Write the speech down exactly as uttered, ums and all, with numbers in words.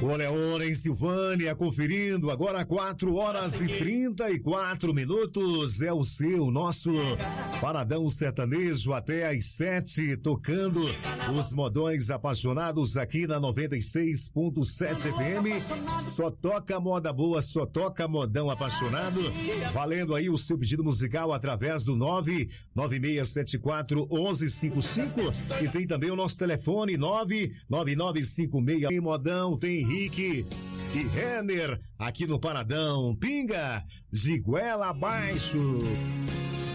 Olha, hora em Silvânia, conferindo agora quatro horas e trinta e quatro minutos. É o seu, nosso Paradão Sertanejo até às sete, tocando os modões apaixonados aqui na noventa e seis ponto sete F M. Só toca moda boa, só toca modão apaixonado. Valendo aí o seu pedido musical através do nove nove seis sete quatro um um cinco cinco. E tem também o nosso telefone nove nove nove cinco seis. Tem modão, tem Henrique e Renner aqui no Paradão. Pinga de goela abaixo.